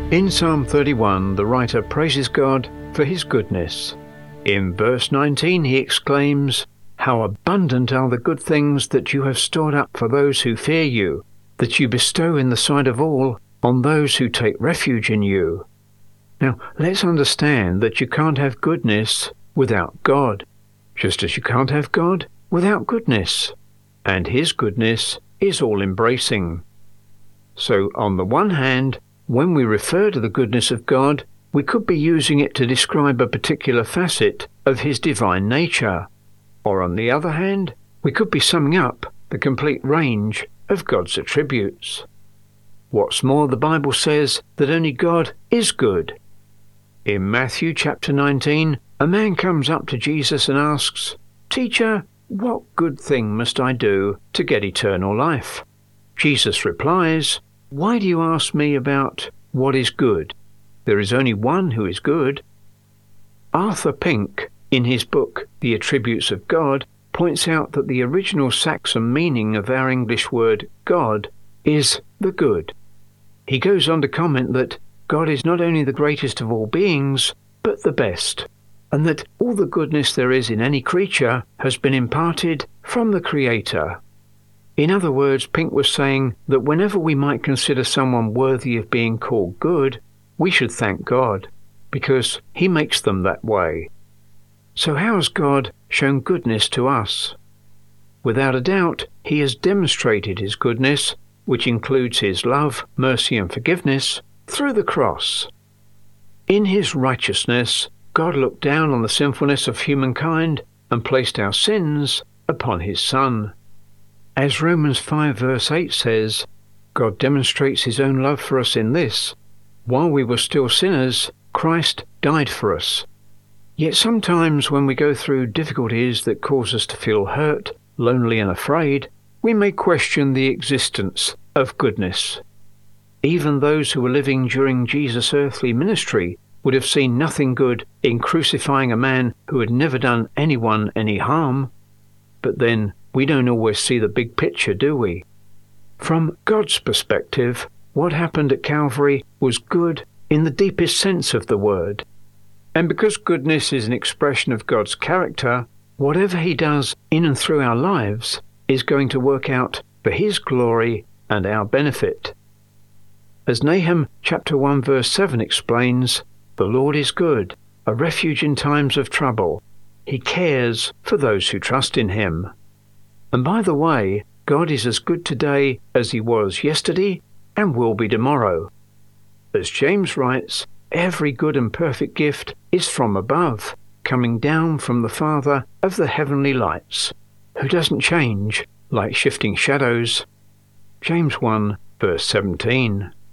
In Psalm 31, the writer praises God for his goodness. In verse 19 he exclaims, "How abundant are the good things that you have stored up for those who fear you, that you bestow in the sight of all on those who take refuge in you." Now, let's understand that you can't have goodness without God, just as you can't have God without goodness. And his goodness is all-embracing. So, on the one hand, when we refer to the goodness of God, we could be using it to describe a particular facet of his divine nature. Or on the other hand, we could be summing up the complete range of God's attributes. What's more, the Bible says that only God is good. In Matthew chapter 19, a man comes up to Jesus and asks, "Teacher, what good thing must I do to get eternal life?" Jesus replies, "Why do you ask me about what is good? There is only one who is good." Arthur Pink, in his book The Attributes of God, points out that the original Saxon meaning of our English word God is the good. He goes on to comment that God is not only the greatest of all beings, but the best, and that all the goodness there is in any creature has been imparted from the Creator. In other words, Pink was saying that whenever we might consider someone worthy of being called good, we should thank God, because he makes them that way. So how has God shown goodness to us? Without a doubt, he has demonstrated his goodness, which includes his love, mercy and forgiveness, through the cross. In his righteousness, God looked down on the sinfulness of humankind and placed our sins upon his Son. As Romans 5 verse 8 says, God demonstrates his own love for us in this: while we were still sinners, Christ died for us. Yet sometimes when we go through difficulties that cause us to feel hurt, lonely and afraid, we may question the existence of goodness. Even those who were living during Jesus' earthly ministry would have seen nothing good in crucifying a man who had never done anyone any harm. But then, we don't always see the big picture, do we? From God's perspective, what happened at Calvary was good in the deepest sense of the word. And because goodness is an expression of God's character, whatever he does in and through our lives is going to work out for his glory and our benefit. As Nahum chapter 1 verse 7 explains, "The Lord is good, a refuge in times of trouble. He cares for those who trust in him." And by the way, God is as good today as he was yesterday and will be tomorrow. As James writes, every good and perfect gift is from above, coming down from the Father of the heavenly lights, who doesn't change like shifting shadows. James 1 verse 17.